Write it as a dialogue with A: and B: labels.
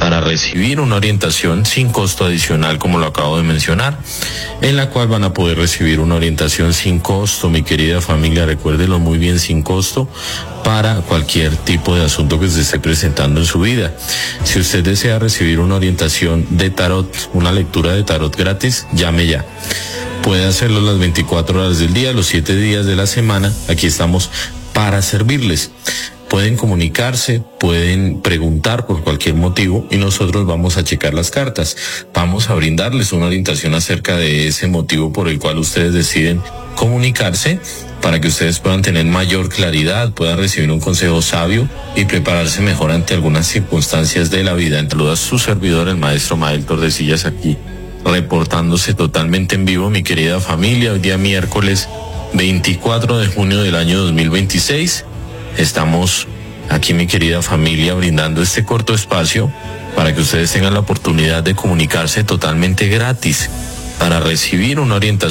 A: para recibir una orientación sin costo adicional, como lo acabo de mencionar, en la cual van a poder recibir una orientación sin costo, mi querida familia, recuérdelo muy bien, sin costo, para cualquier tipo de asunto que se esté presentando en su vida. Si usted desea recibir una orientación de tarot, una lectura de tarot gratis, llame ya. Puede hacerlo las 24 horas del día, los 7 días de la semana. Aquí estamos para servirles. Pueden comunicarse, pueden preguntar por cualquier motivo y nosotros vamos a checar las cartas. Vamos a brindarles una orientación acerca de ese motivo por el cual ustedes deciden comunicarse, para que ustedes puedan tener mayor claridad, puedan recibir un consejo sabio y prepararse mejor ante algunas circunstancias de la vida. Saluda a su servidor, el maestro Mael Tordesillas, aquí reportándose totalmente en vivo, mi querida familia. Hoy día miércoles 24 de junio del año 2026. Estamos aquí, mi querida familia, brindando este corto espacio para que ustedes tengan la oportunidad de comunicarse totalmente gratis para recibir una orientación